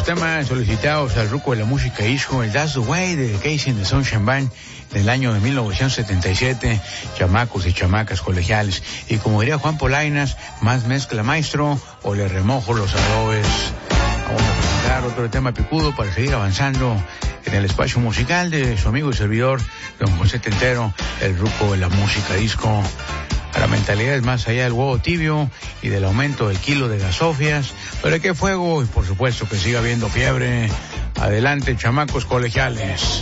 temas solicitados al ruco de la música disco, el That's the Way de Casey and the Sunshine Band del año de 1977, chamacos y chamacas colegiales. Y como diría Juan Polainas, más mezcla maestro o le remojo los adobes. Vamos a presentar otro tema picudo para seguir avanzando en el espacio musical de su amigo y servidor, don José Tentero, el ruco de la música disco. La mentalidad es más allá del huevo tibio y del aumento del kilo de gasofias, pero hay que fuego y por supuesto que siga habiendo fiebre. Adelante, chamacos colegiales.